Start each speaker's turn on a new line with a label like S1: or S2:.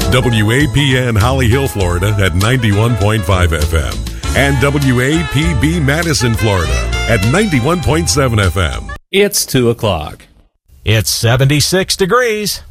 S1: WAPN Holly Hill, Florida at 91.5 FM and WAPB Madison, Florida at 91.7 FM.
S2: It's 2 o'clock.
S3: It's 76 degrees.